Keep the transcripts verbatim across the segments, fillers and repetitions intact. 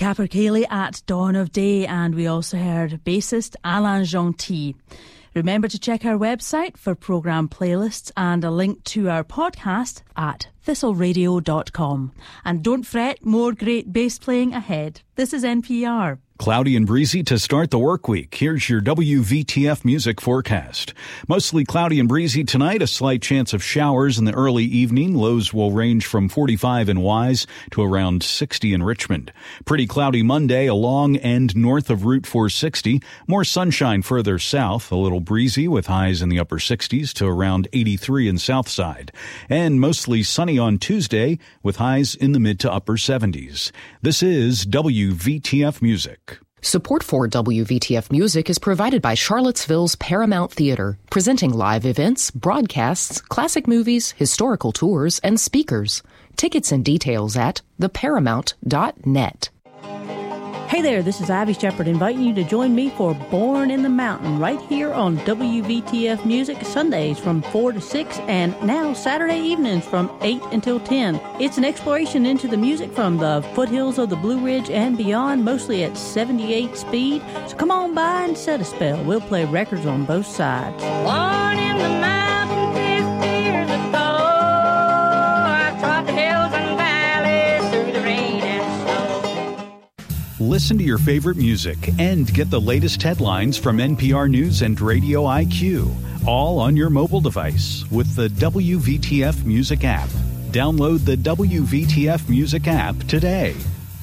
Capercaillie at Dawn of Day, and we also heard bassist Alain Gentil. Remember to check our website for programme playlists and a link to our podcast at thistle radio dot com. And don't fret, more great bass playing ahead. This is N P R. Cloudy and breezy to start the work week. Here's your W V T F music forecast. Mostly cloudy and breezy tonight, a slight chance of showers in the early evening. Lows will range from forty-five in Wise to around sixty in Richmond. Pretty cloudy Monday along and north of Route four sixty. More sunshine further south, a little breezy with highs in the upper sixties to around eighty-three in Southside. And mostly sunny on Tuesday with highs in the mid to upper seventies. This is W V T F Music. Support for W V T F Music is provided by Charlottesville's Paramount Theater, presenting live events, broadcasts, classic movies, historical tours, and speakers. Tickets and details at the paramount dot net. Hey there, this is Ivy Shepherd inviting you to join me for Born in the Mountain right here on W V T F Music Sundays from four to six and now Saturday evenings from eight until ten. It's an exploration into the music from the foothills of the Blue Ridge and beyond, mostly at seventy-eight speed. So come on by and set a spell. We'll play records on both sides. Born in the mountain fifty years ago, I trod the hills and valleys through the rain and snow. Listen to your favorite music and get the latest headlines from N P R News and Radio I Q, all on your mobile device with the W V T F Music app. Download the W V T F Music app today.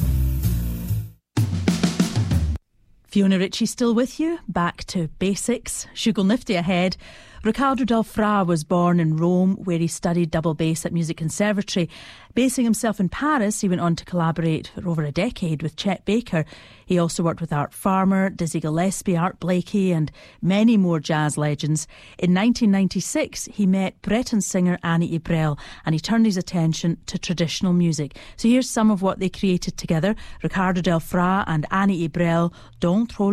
Fiona Ritchie still with you. Back to basics. Shugle Nifty ahead. Riccardo Del Fra was born in Rome, where he studied double bass at Music Conservatory. Basing himself in Paris, he went on to collaborate for over a decade with Chet Baker. He also worked with Art Farmer, Dizzy Gillespie, Art Blakey and many more jazz legends. In nineteen ninety-six, he met Breton singer Annie Ibrel and he turned his attention to traditional music. So here's some of what they created together. Riccardo Del Fra and Annie Ibrel, Don't Throw